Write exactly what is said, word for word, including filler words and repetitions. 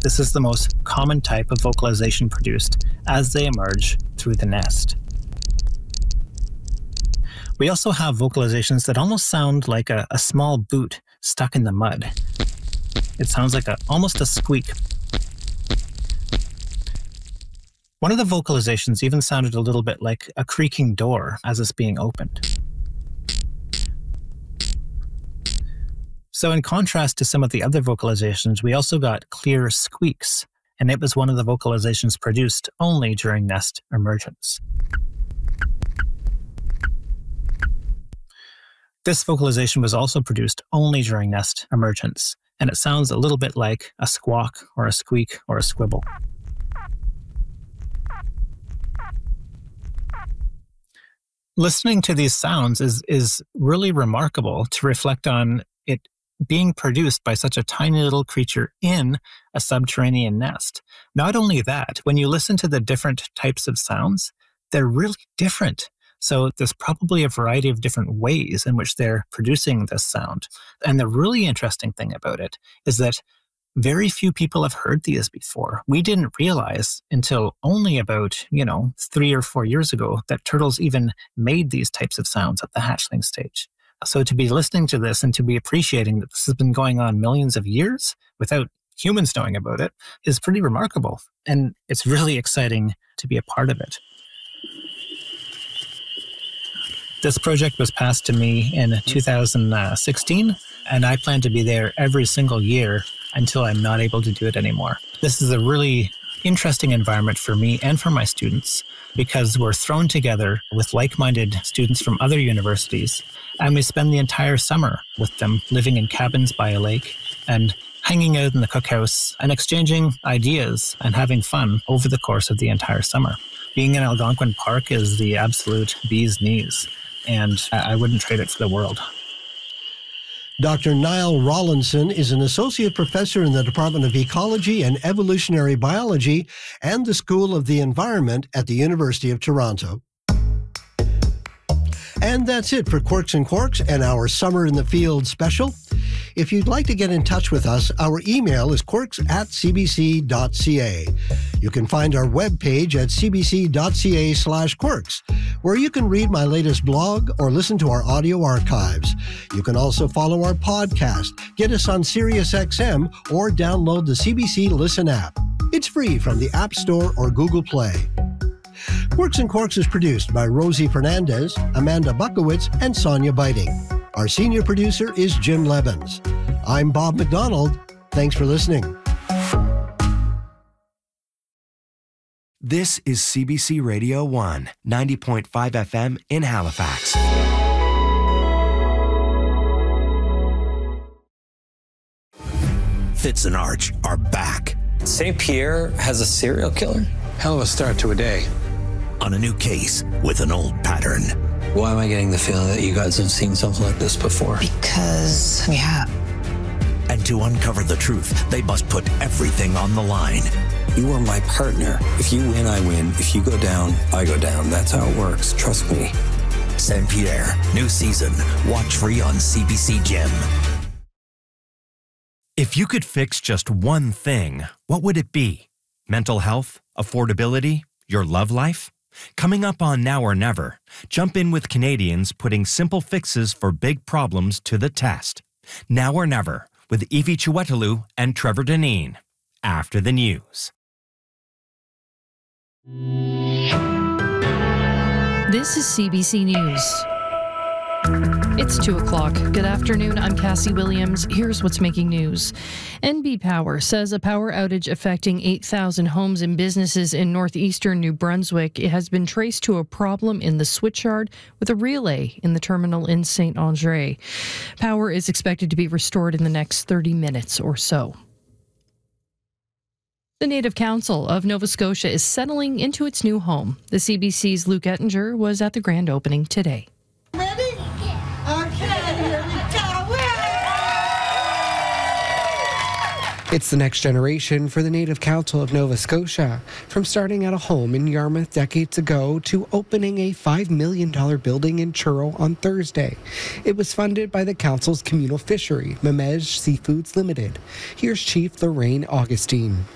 This is the most common type of vocalization produced as they emerge through the nest. We also have vocalizations that almost sound like a, a small boot stuck in the mud. It sounds like a almost a squeak. One of the vocalizations even sounded a little bit like a creaking door as it's being opened. So in contrast to some of the other vocalizations, we also got clear squeaks, and it was one of the vocalizations produced only during nest emergence. This vocalization was also produced only during nest emergence, and it sounds a little bit like a squawk or a squeak or a squibble. Listening to these sounds is, is really remarkable to reflect on it being produced by such a tiny little creature in a subterranean nest. Not only that, when you listen to the different types of sounds, they're really different. So there's probably a variety of different ways in which they're producing this sound. And the really interesting thing about it is that very few people have heard these before. We didn't realize until only about, you know, three or four years ago that turtles even made these types of sounds at the hatchling stage. So to be listening to this and to be appreciating that this has been going on millions of years without humans knowing about it is pretty remarkable. And it's really exciting to be a part of it. This project was passed to me in two thousand sixteen, and I plan to be there every single year until I'm not able to do it anymore. This is a really interesting environment for me and for my students because we're thrown together with like-minded students from other universities, and we spend the entire summer with them living in cabins by a lake and hanging out in the cookhouse and exchanging ideas and having fun over the course of the entire summer. Being in Algonquin Park is the absolute bee's knees, and I wouldn't trade it for the world. Doctor Niall Rawlinson is an associate professor in the Department of Ecology and Evolutionary Biology and the School of the Environment at the University of Toronto. And that's it for Quirks and Quarks and our Summer in the Field special. If you'd like to get in touch with us, our email is quirks at cbc.ca. You can find our webpage at cbc.ca slash quirks, where you can read my latest blog or listen to our audio archives. You can also follow our podcast, get us on SiriusXM, or download the C B C Listen app. It's free from the App Store or Google Play. Quirks and Quarks is produced by Rosie Fernandez, Amanda Buckowitz, and Sonia Biting. Our senior producer is Jim Levins. I'm Bob McDonald. Thanks for listening. This is C B C Radio one, ninety point five F M in Halifax. Fitz and Arch are back. Saint Pierre has a serial killer? Hell of a start to a day. On a new case with an old pattern. Why am I getting the feeling that you guys have seen something like this before? Because we have. And to uncover the truth, they must put everything on the line. You are my partner. If you win, I win. If you go down, I go down. That's how it works. Trust me. Saint Pierre, new season. Watch free on C B C Gem. If you could fix just one thing, what would it be? Mental health? Affordability? Your love life? Coming up on Now or Never, jump in with Canadians putting simple fixes for big problems to the test. Now or Never with Evie Chiwetelou and Trevor Deneen. After the news. This is C B C News. It's two o'clock. Good afternoon. I'm Cassie Williams. Here's what's making news. N B Power says a power outage affecting eight thousand homes and businesses in northeastern New Brunswick has been traced to a problem in the switchyard with a relay in the terminal in Saint Andre. Power is expected to be restored in the next thirty minutes or so. The Native Council of Nova Scotia is settling into its new home. The C B C's Luke Ettinger was at the grand opening today. Ready? Okay, here we go. It's the next generation for the Native Council of Nova Scotia. From starting at a home in Yarmouth decades ago to opening a five million dollars building in Truro on Thursday. It was funded by the council's communal fishery, Mamej Seafoods Limited. Here's Chief Lorraine Augustine.